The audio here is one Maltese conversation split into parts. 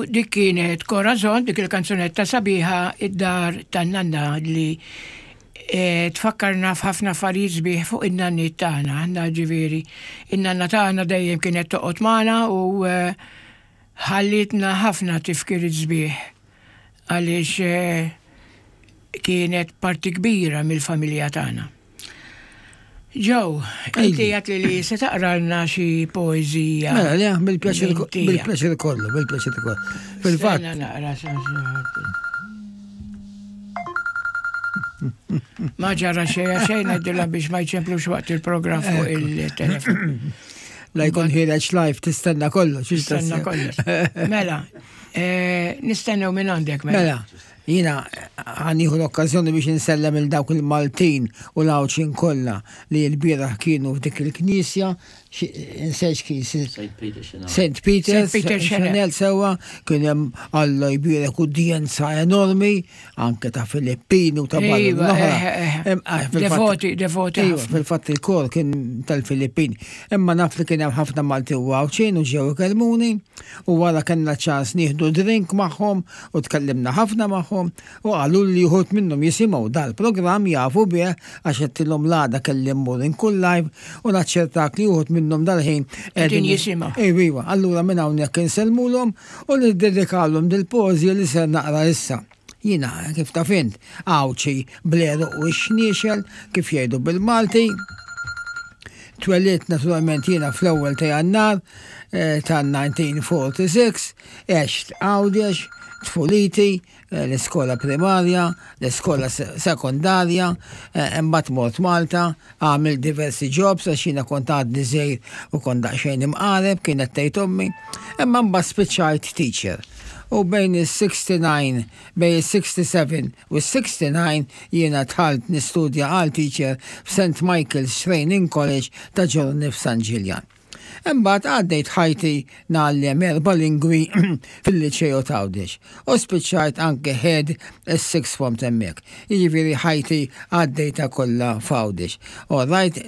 dik kienet Corazon, dik il-kanzunetta sabiħa id-dar tan-nanna li tfakkarna f'ħafna affarijiet sbieħ fuq in-nanni tagħna, għandna ġifieri. In-nanna tagħna dejjem kienet toqgħod magħna u ħallitna ħafna tifkir sbieħ għaliex kienet parti kbira mill-familja tagħna. Joe, inti għat li se taqralna xi poezija. Mela, bil-pjaċir kollu. Fil-fatt. Ma ġara xejn għaddilla biex ma jċemplux waqt il-program fuq il-telefon. La jkun ħireċ live, tistenna kollu. Tistenna kollu. Mela, nistennew minn għandek. Mela, jina għaniħu l-okkazjoni biex nsellem il-dawk il-Maltin u l-Awċin kollha li l-bieraħ kienu f'dik il-Knisja, nsejx kisi St. Peter's Chanel sewa, kien hemm Alla jbierek udjenza enormi, anke ta' Filippini u ta' Devoti. Fil-fatt il-kor kien tal-Filippini. Imma naf li kien hemm ħafna Malti u Awċin u ġew ikellmuni u wara kellna ċans nieħdu drink magħhom u tkellimna ħafna magħhom u qalu li jħut minnhom jisimgħu dal-programm jafu bih għax qedtilhom l-għada kellim mur kull live u naċċertak li jħut minnhom dal-ħin qegħdin jisimgħu. Iva, allura minn hawnhekk insellmulhom u niddedikalhom dil-pożi li ser naqra issa. Jiena kif taf int Awċi bleru u xniexel kif jgħidu bil-Malti. Twellit naturalment jiena fl-ewwel ta' Jannar ta' 1946, għext Għawdex, tfuliti, l-iskola primarja, l-iskola sekundarja, imbagħad mort Malta, għamil diversi jobs għax jiena kont għadni żgħir u kont daqsxejn imqareb kienet tgħid ommi, imma mbagħad spiċċajt teacher. U bejn is-67 u s-69 jiena tħalt nistudja għal teacher f'St. Michael's Training College ta' ġorni f'San Ġiljan. Imbagħad għaddejt ħajti nagħllem 4 lingwi fil-liċeju ta' Għawdex u spiċċajt anke head is-sixth form hemmhekk. Jiġifieri ħajti għaddejta kollha f'Għawdex. Orajt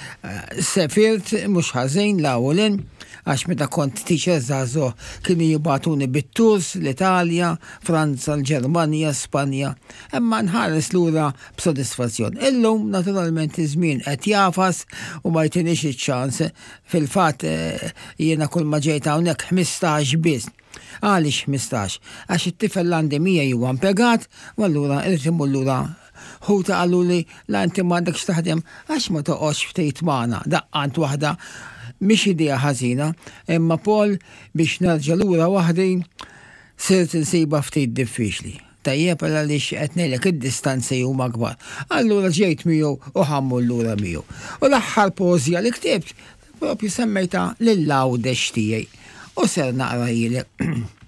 sefirt mhux ħażin l-ewwelin għax meta kont teacher żagħżugħ kienu jibgħatuni bit-tours l-Italja, Franza, l-Ġermanja, Spanja, imma nħares lura b'sodisfazzjon. Illum naturalment iż-żmien qed jafas u ma jtinix iċ-ċans fil-fatt jiena kull ma ġejt hawnhekk 15 biss. Għaliex 15? Għax it-tifel għandi mija huwa impegat u allura irid imur lura ħuta qalu li la inti m'għandekx taħdem għax ma toqgħodx ftit magħna daqqant waħda mhix idea ħażina, imma Paul biex nerġa' lura waħdi sirt insiba ftit diffiċli. Tajjeb għaliex qed ngħidlek id-distanzi huma kbar. Allura ġejt miegħu u ħammur lura miegħu. U l-aħħar pożija li ktibt propju semmejta lill-Għawdex tiegħi u ser naqra jilek.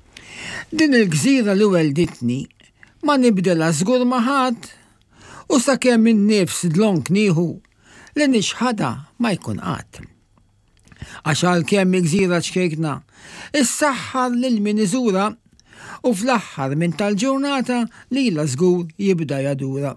Din il-gżira li welditni ma nibdilha żgur ma ħadd u sakemm in-nifs dlonk nieħu li nixħadha ma jkun qatt. Għax għalkemm il-gżira ċkejkna, is-saħħar lil min iżura u fl-aħħar minn tal-ġurnata lilha żgur jibda jadura.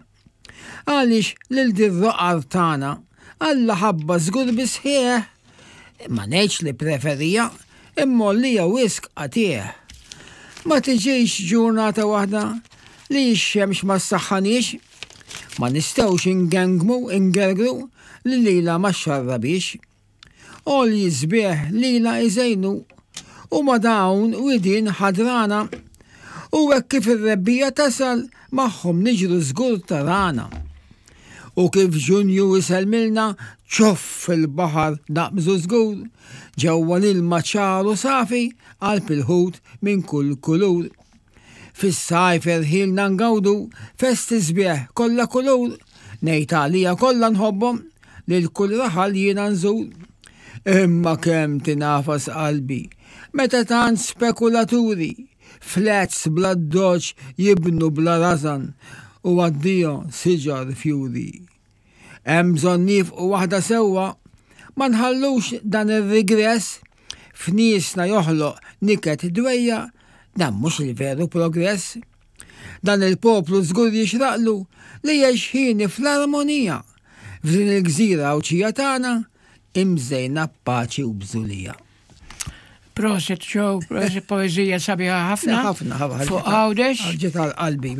Għaliex lil dir-roqar tagħna Alla ħabba żgur bisħieħ, ma ngħidx li preferija, imma li wisq qatih. Ma tiġix ġurnata waħda li x-xemx ma s-saħħanix, ma nistgħux ingergru li lila ma xarrabix. Ol jizbieħ lila iżejnu u ma dawn widin ħadrana u hekk kif ir-rebbija tasal magħhom niġru żgur tarana. U kif Ġunju iselmilna ċoff fil-baħar naqbżu żgur, ġewwa l-ilma ċaru safi qalb il-ħut minn kull kulur. Fis-sajf irħilna ngawdu festi sbieħ kollha kulur, ngħid għalija kollha nħobbhom lil kull raħal jiena nżur. Imma kemm tinafas qalbi meta tant spekulaturi flats bla doġġ jibnu bla razan u għaddija siġar fjuri. Hemm bżonn nifqu waħda sewwa ma nħallux dan ir-regress f'niesna joħloq niket dwejja, dan mhux il-veru progress. Dan il-poplu żgur jixraqlu li jgħix fl-armonija f'din il-gżira Awċija tagħna imżejna paċi u bżulija. Proset Joe, proset poezija sabiħa ħafna. ħafna. Fuq għawdex. Ġiet għal-qalbi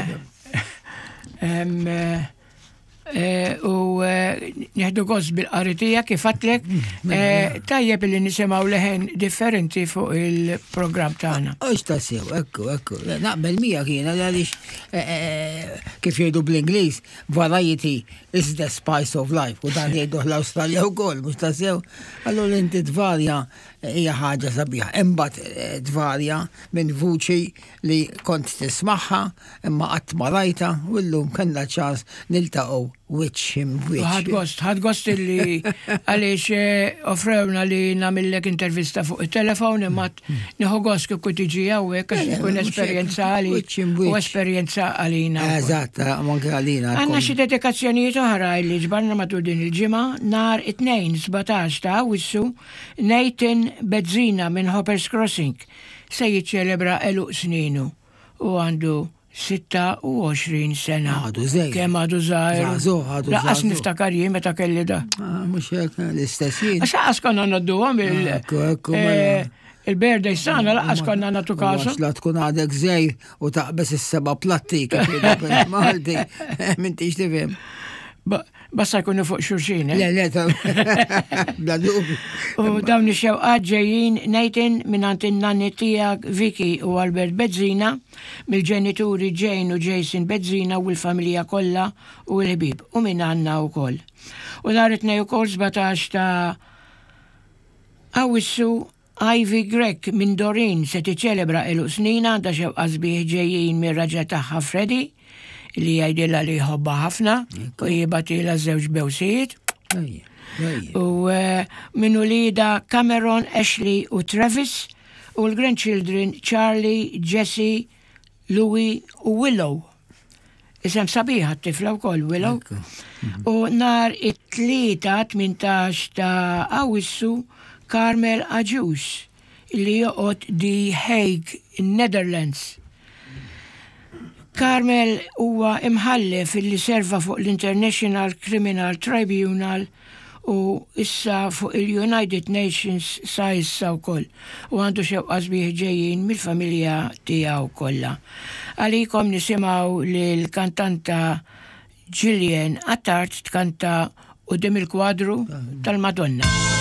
U nieħdu gost bil-qaritija kif għatlek tajjeb li nisimaw leħen differenti fuq il-program tagħna. Ox tassew, ekku. Naqbel mija kiena għaliex kif jgħidu bl-Ingliż, variety is the spice of life. U dan jgħidu l-Awstralja wkoll, mhux tassew. Allura inti tvarja hija ħaġa sabiħa. Imbagħad tvarja minn vuċi li kont tismaħħa imma qatt ma rajta u llum kellna ċans niltaqgħu wiċċ imwiċċ. Ħad gost li għaliex offrewna li nagħmillek intervista fuq it-telefon imma nieħu gost kif kont tiġi hawnhekk għax tkun esperjenza u esperjenza għalina. Eżatt, anke għalina. Għandna xi dedikazzjonijiet oħra li ġbarna matul din il-ġimgħa nhar it-tnejn 17 ta' Awwissu Nathan Bezzina minn Hoppers Crossing se jiċċelebra eluq sninu u għandu 26 sena. Għadu żejr. Kemm għadu żgħir. Għadu Laqas niftakar jien meta kelli da. Mhux hekk l-istessin. Għax laqas konna nodduhom il-birthday sana laqas konna nagħtu kasu. La tkun għadek żejr u taqbes is-seba' platti kif Malti. M'intix tifhem. Basta jkunu fuq xurxin, Le, bla dubju. U dawn ix-xewqat ġejjin Nathan minant in-nanni tiegħek Vicky u Albert Bezzina, mill-ġenituri Jane u Jason Bezzina u l-familja kollha u l-ħbib u minn Anna wkoll. U nhar it-tnejn ukoll 17 ta' Awwissu Ivy Grek minn Dorin se tiċċelebra eluq snina għandha xewqa sbieħ ġejjin mir-raġel tagħha Freddy li jgħidilha li jħobba ħafna u jibatilha żewġ bewsijiet. U minn ulida Cameron, Ashley u Travis u l-grandchildren Charlie, Jesse, Louis u Willow. Isem sabiħa t-tifla wkoll Willow. U nhar it-tlieta 18 ta' Awwissu Carmel Aġus li joqgħod The Hague in Netherlands. Carmel huwa imħallef li serva fuq l-International Criminal Tribunal u issa fuq il-United Nations sa issa wkoll u għandu xewqa sbieħ ġejjin mill-familja tiegħu kollha. Għalikom nisimgħu lill-kantanta Gillian Attard tkanta qudiem il-kwadru tal-Madonna.